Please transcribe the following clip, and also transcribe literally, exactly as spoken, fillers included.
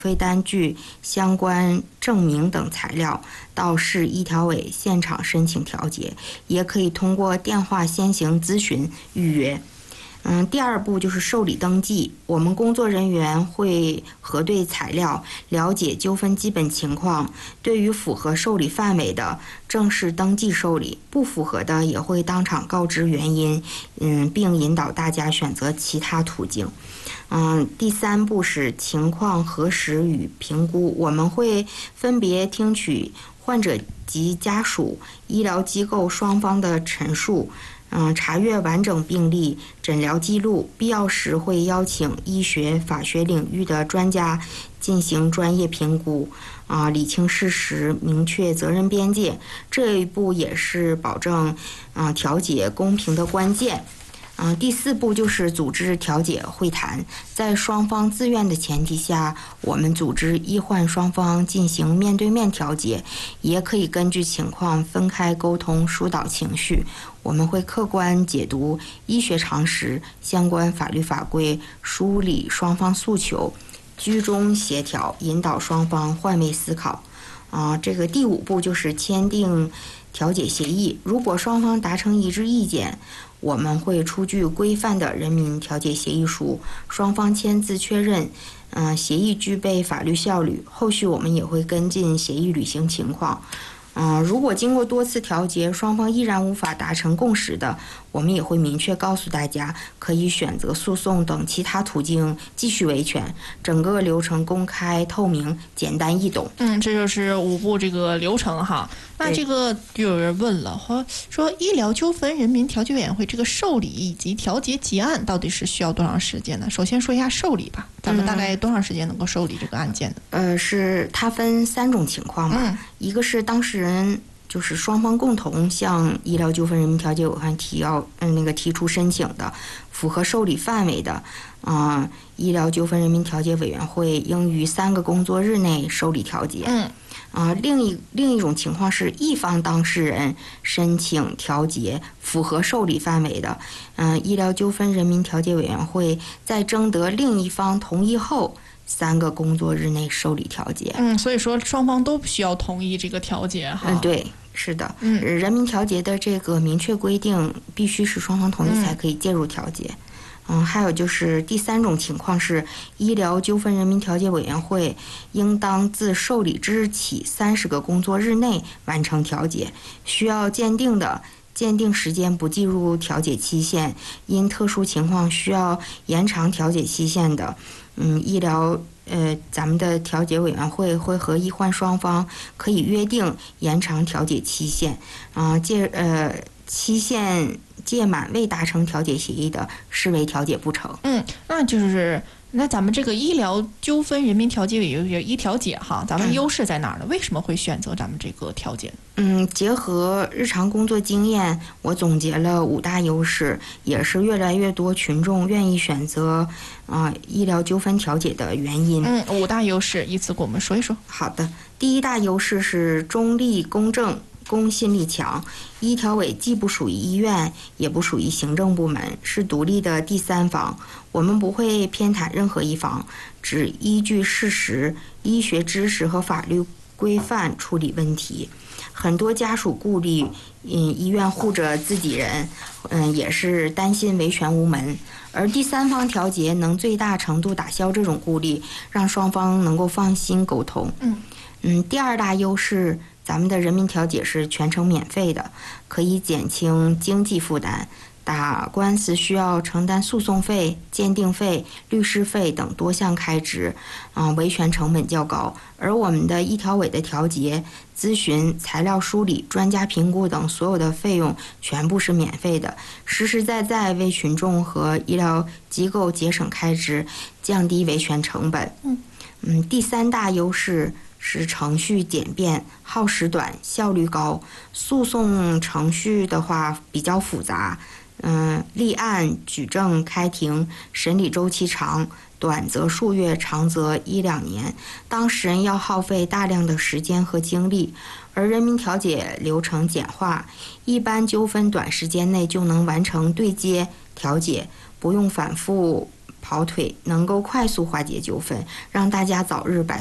费单据、相关证明等材料到市医调委现场申请调解，也可以通过电话先行咨询预约。嗯，第二步就是受理登记，我们工作人员会核对材料，了解纠纷基本情况，对于符合受理范围的正式登记受理，不符合的也会当场告知原因，嗯，并引导大家选择其他途径。嗯，第三步是情况核实与评估，我们会分别听取患者及家属、医疗机构双方的陈述。嗯，查阅完整病历、诊疗记录，必要时会邀请医学、法学领域的专家进行专业评估，啊，理清事实，明确责任边界。这一步也是保证啊调解公平的关键。嗯，第四步就是组织调解会谈，在双方自愿的前提下，我们组织医患双方进行面对面调解，也可以根据情况分开沟通，疏导情绪。我们会客观解读医学常识、相关法律法规，梳理双方诉求，居中协调，引导双方换位思考。啊，这个第五步就是签订调解协议，如果双方达成一致意见，我们会出具规范的人民调解协议书，双方签字确认，嗯、呃，协议具备法律效力。后续我们也会跟进协议履行情况。嗯、呃，如果经过多次调解，双方依然无法达成共识的，我们也会明确告诉大家，可以选择诉讼等其他途径继续维权。整个流程公开、透明、简单易懂。 嗯，这就是五步这个流程哈。那这个就有人问了，说医疗纠纷人民调解委员会这个受理以及调解结案到底是需要多长时间呢？首先说一下受理吧，咱们大概多长时间能够受理这个案件呢？ 嗯、呃，是它分三种情况吧，嗯、一个是当事人。就是双方共同向医疗纠纷人民调解委员会提要，嗯，那个提出申请的，符合受理范围的，啊、呃，医疗纠纷人民调解委员会应于三个工作日内受理调解。嗯，啊、呃，另一另一种情况是一方当事人申请调解，符合受理范围的，嗯、呃，医疗纠纷人民调解委员会在征得另一方同意后。三个工作日内受理调解。 嗯，所以说双方都需要同意这个调解哈。 嗯，对，是的。嗯，人民调解的这个明确规定，必须是双方同意才可以介入调解。嗯, 嗯，还有就是第三种情况是，医疗纠纷人民调解委员会应当自受理之日起三十个工作日内完成调解，需要鉴定的。鉴定时间不计入调解期限，因特殊情况需要延长调解期限的，嗯，医疗呃，咱们的调解委员会会和医患双方可以约定延长调解期限，啊、呃，届呃期限届满未达成调解协议的，视为调解不成。 嗯，那就是。那咱们这个医疗纠纷人民调解委员会医调解哈，咱们优势在哪儿呢？为什么会选择咱们这个调解？ 嗯，结合日常工作经验，我总结了五大优势，也是越来越多群众愿意选择啊、呃、医疗纠纷调解的原因。 嗯，五大优势依次给我们说一说。 好的，第一大优势是中立公正。公信力强，医调委既不属于医院，也不属于行政部门，是独立的第三方。我们不会偏袒任何一方，只依据事实、医学知识和法律规范处理问题。很多家属顾虑，嗯，医院护着自己人，嗯，也是担心维权无门。而第三方调解能最大程度打消这种顾虑，让双方能够放心沟通。嗯嗯，第二大优势。咱们的人民调解是全程免费的，可以减轻经济负担。打官司需要承担诉讼费、鉴定费、律师费等多项开支，啊、呃，维权成本较高。而我们的医调委的调解、咨询、材料梳理、专家评估等所有的费用全部是免费的，实实在在为群众和医疗机构节省开支，降低维权成本。嗯嗯，第三大优势。是程序简便、耗时短、效率高。诉讼程序的话比较复杂，嗯，立案、举证、开庭，审理周期长，短则数月，长则一两年，当事人要耗费大量的时间和精力。而人民调解流程简化，一般纠纷短时间内就能完成对接调解，不用反复跑腿，能够快速化解纠纷，让大家早日摆